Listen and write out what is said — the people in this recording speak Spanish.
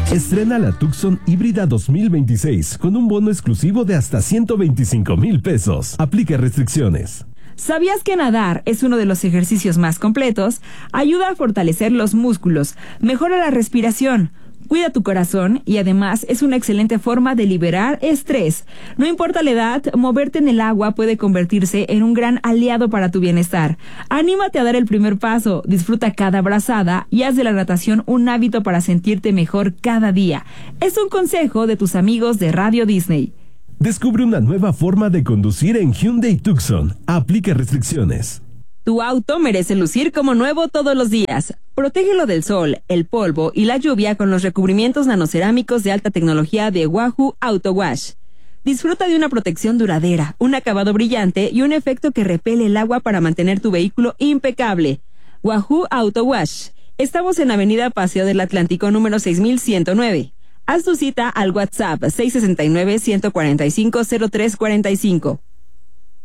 Estrena la Tucson híbrida 2026 con un bono exclusivo de hasta 125,000 pesos. Aplica restricciones. ¿Sabías que nadar es uno de los ejercicios más completos? Ayuda a fortalecer los músculos, mejora la respiración, cuida tu corazón y además es una excelente forma de liberar estrés. No importa la edad, moverte en el agua puede convertirse en un gran aliado para tu bienestar. Anímate a dar el primer paso, disfruta cada brazada y haz de la natación un hábito para sentirte mejor cada día. Es un consejo de tus amigos de Radio Disney. Descubre una nueva forma de conducir en Hyundai Tucson. Aplica restricciones. Tu auto merece lucir como nuevo todos los días. Protégelo del sol, el polvo y la lluvia con los recubrimientos nanocerámicos de alta tecnología de Wahoo Auto Wash. Disfruta de una protección duradera, un acabado brillante y un efecto que repele el agua para mantener tu vehículo impecable. Wahoo Auto Wash. Estamos en Avenida Paseo del Atlántico número 6109. Haz tu cita al WhatsApp 669-145-0345.